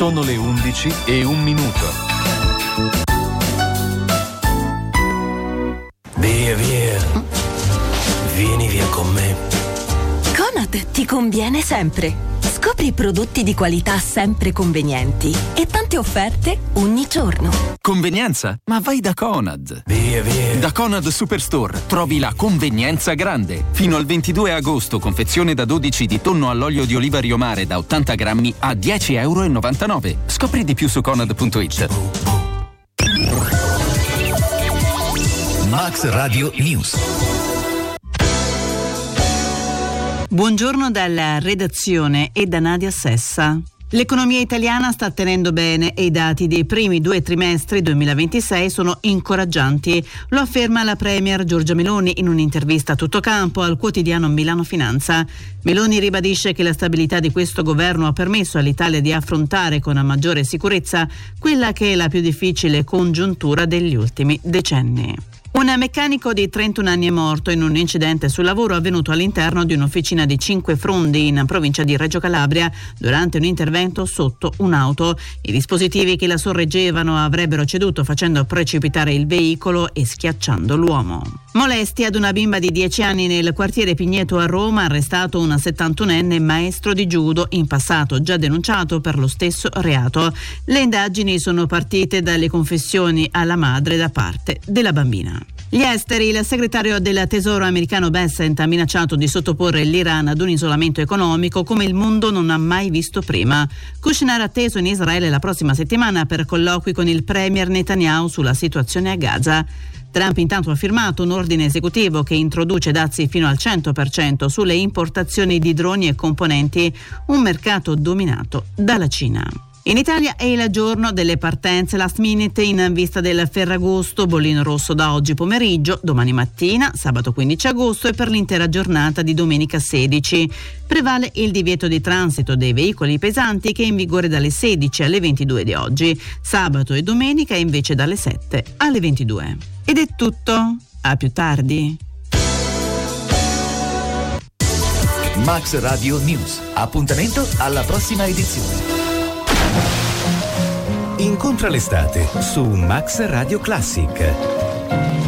Sono le 11:01. Via, via. Vieni via con me. Conad ti conviene sempre. Scopri prodotti di qualità sempre convenienti e tante offerte ogni giorno. Convenienza? Ma vai da Conad. Via, via. Da Conad Superstore trovi la convenienza grande. Fino al 22 agosto confezione da 12 di tonno all'olio di oliva Rio Mare da 80 grammi a €10,99. Scopri di più su conad.it. Max Radio News. Buongiorno dalla redazione e da Nadia Sessa. L'economia italiana sta tenendo bene e i dati dei primi 2 trimestri 2026 sono incoraggianti. Lo afferma la Premier Giorgia Meloni in un'intervista a tutto campo al quotidiano Milano Finanza. Meloni ribadisce che la stabilità di questo governo ha permesso all'Italia di affrontare con maggiore sicurezza quella che è la più difficile congiuntura degli ultimi decenni. Un meccanico di 31 anni è morto in un incidente sul lavoro avvenuto all'interno di un'officina di Cinque Frondi in provincia di Reggio Calabria durante un intervento sotto un'auto. I dispositivi che la sorreggevano avrebbero ceduto facendo precipitare il veicolo e schiacciando l'uomo. Molestie ad una bimba di 10 anni nel quartiere Pigneto a Roma, arrestato un 71enne maestro di judo, in passato già denunciato per lo stesso reato. Le indagini sono partite dalle confessioni alla madre da parte della bambina. Gli esteri, il segretario del Tesoro americano Bessent ha minacciato di sottoporre l'Iran ad un isolamento economico come il mondo non ha mai visto prima. Kushner atteso in Israele la prossima settimana per colloqui con il premier Netanyahu sulla situazione a Gaza. Trump intanto ha firmato un ordine esecutivo che introduce dazi fino al 100% sulle importazioni di droni e componenti, un mercato dominato dalla Cina. In Italia è il giorno delle partenze last minute in vista del Ferragosto, bollino rosso da oggi pomeriggio, domani mattina, sabato 15 agosto e per l'intera giornata di domenica 16. Prevale il divieto di transito dei veicoli pesanti che è in vigore dalle 16 alle 22 di oggi, sabato e domenica invece dalle 7 alle 22. Ed è tutto, a più tardi. Max Radio News. Appuntamento alla prossima edizione. Incontra l'estate su Max Radio Classic.